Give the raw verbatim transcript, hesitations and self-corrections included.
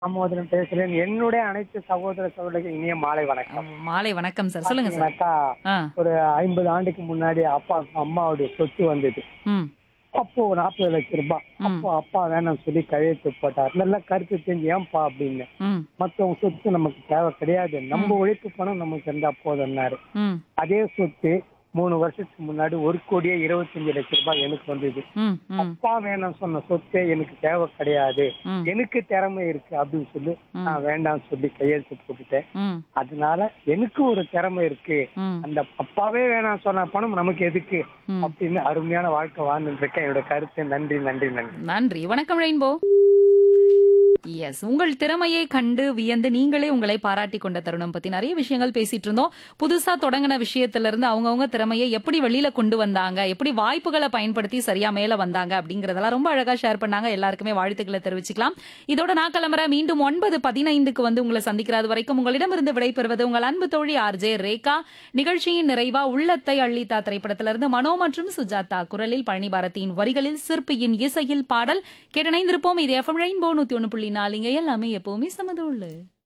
தாமோதரன் பேசுறேன். என்னுடைய அனைத்து சகோதர சகோதரிகளுக்கு இனிய மாலை வணக்கம். அ மாலை வணக்கம் சார். சொல்லுங்க சார். பாத்தீங்கன்னாக்கா, ஆ. ஒரு ஐம்பது ஆண்டுக்கு முன்னாடி அப்பா அம்மாவுடைய சொத்து வந்தது. ம். அப்போ நாற்பது லட்சம் ரூபாய். ம். அப்போ அப்பா வேணாம்னு சொல்லி கையெழுத்து போட்டார். நல்லா கருத்து தெரிஞ்சு ஏன்பா அப்படின்னு. ம். மத்தவங்க சொத்து நமக்கு தேவை கிடையாது. நம்ம உழைப்பு பணம் நமக்கு இருந்தா போதும்னாரு. ம். அதே சொத்து மூணு வருஷத்துக்கு முன்னாடி ஒரு கோடியே இருபத்தஞ்சு லட்சம் ரூபாய் எனக்கு வந்தது. ம். ம். அப்பா வேணாம் சொன்ன சொத்து எனக்கு தேவை கிடையாது. ம். எனக்கு திறமை இருக்கு அப்படின்னு சொல்லி ம். நான் வேண்டாம்னு சொல்லி கையெழுத்து போட்டுட்டேன். ம். அதனால எனக்கு ஒரு திறமை இருக்கு. ம். அந்த அப்பாவே வேணாம் சொன்ன பணம் நமக்கு எதுக்கு ம். அப்படின்னு அருமையான வாழ்க்கை வாழ்ந்துட்டு இருக்கேன். என்னோட கருத்து. நன்றி நன்றி நன்றி. நன்றி. வணக்கம் ரெயின்போ. எஸ், உங்கள் திறமையை கண்டு வியந்து நீங்களே உங்களை பாராட்டி கொண்ட தருணம் பத்தி நிறைய விஷயங்கள் பேசிட்டு இருந்தோம். புதுசா தொடங்கின விஷயத்துல இருந்து அவங்கவங்க திறமையை எப்படி வெளியில கொண்டு வந்தாங்க, எப்படி வாய்ப்புகளை பயன்படுத்தி சரியா மேல வந்தாங்க அப்படிங்கறதெல்லாம் ரொம்ப அழகா ஷேர் பண்ணாங்க. எல்லாருக்குமே வாழ்த்துக்களை தெரிவிச்சுக்கலாம். இதோட நான் கிளம்புறேன். மீண்டும் ஒன்பது பதினைந்துக்கு வந்து உங்களை சந்திக்கிறது வரைக்கும் உங்களிடமிருந்து விடைபெறுவது உங்கள் அன்பு தோழி ஆர்ஜே ரேகா. நிகழ்ச்சியின் நிறைவா உள்ளத்தை அள்ளித்தா திரைப்படத்திலிருந்து மனோ மற்றும் சுஜாதா குரலில் பழனி பாரதியின் வரிகளில் சிற்பியின் இசையில் பாடல் கேட்டணைந்திருப்போம். இது எஃப்எம் ரெயின்போ நூத்தி ஒன்னு புள்ளி நாலுங்க. எல்லாமே எப்பவுமே சமதோள்ளு.